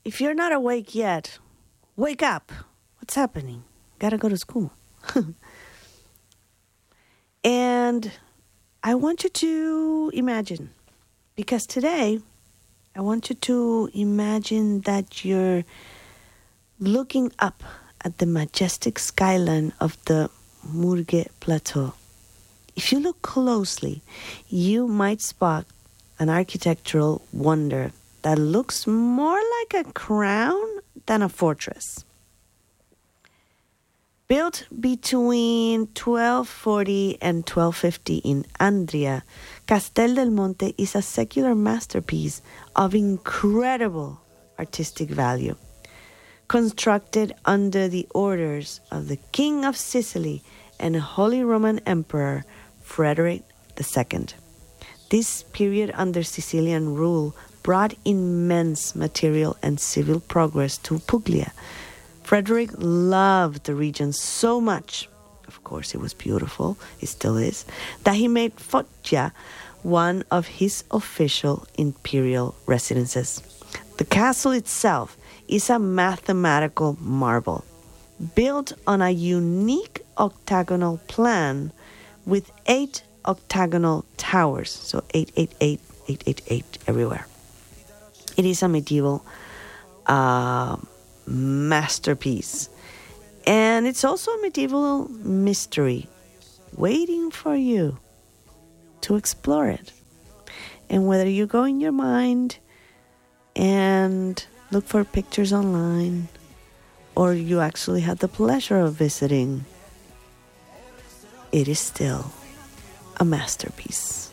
If you're not awake yet, wake up. What's happening? Gotta go to school. And I want you to imagine, because today I want you to imagine that you're looking up at the majestic skyline of the Murge Plateau. If you look closely, you might spot an architectural wonder that looks more like a crown than a fortress. Built between 1240 and 1250 in Andria, Castel del Monte is a secular masterpiece of incredible artistic value. Constructed under the orders of the King of Sicily and Holy Roman Emperor Frederick II. This period under Sicilian rule brought immense material and civil progress to Puglia. Frederick loved the region so much, of course it was beautiful, it still is, that he made Foggia one of his official imperial residences. The castle itself is a mathematical marvel, built on a unique octagonal plan with 8 octagonal towers, so 888, 888 everywhere. It is a medieval masterpiece, and it's also a medieval mystery waiting for you to explore it. And whether you go in your mind and look for pictures online, or you actually had the pleasure of visiting, it is still a masterpiece.